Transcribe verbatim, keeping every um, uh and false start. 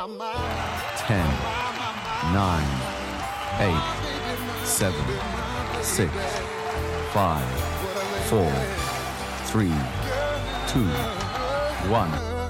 ten, nine, eight, seven, six, five, four, three, two, one.